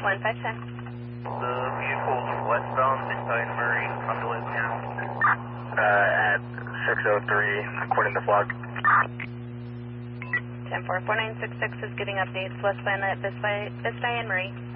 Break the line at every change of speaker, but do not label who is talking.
1510.
The vehicle's westbound, Biscayne Murray, populate now.
At 603, according to vlog.
10-4, 4966 is getting updates westbound at Biscayne Murray.